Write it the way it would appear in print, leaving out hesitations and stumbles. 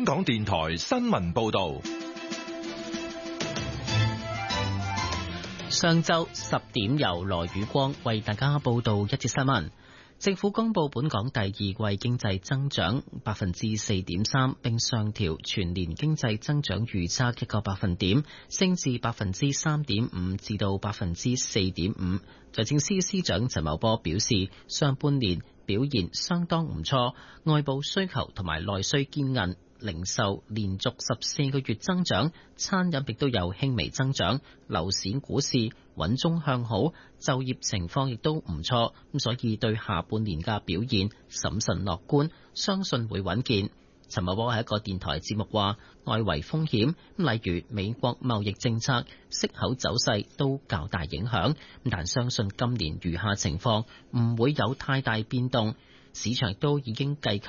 港電台新聞報道。 上晝10點，由羅宇光為大家報道一節新聞。政府公布本港第二季經濟增長4.3%，並上調全年經濟增長預測1個百分點，升至3.5%至到4.5%。財政司司長陳茂波表示，上半年表現相當唔錯，外部需求同埋內需堅韌，零售連續14個月增長，餐飲亦都有輕微增長，樓市股市穩中向好，就業情況亦都唔錯，所以對下半年嘅表現審慎樂觀，相信會穩健。陳茂波喺一個電台節目話，外圍風險例如美國貿易政策、息口走勢都較大影響，但相信今年餘下情況唔會有太大變動，市場都已經計及